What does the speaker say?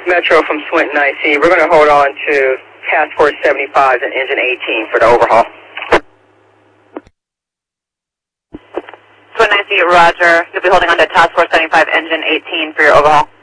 Metro from Swinton IC. We're going to hold on to Task Force 75 and Engine 18 for the overhaul. Swinton IC, roger. You'll be holding on to Task Force 75, Engine 18 for your overhaul.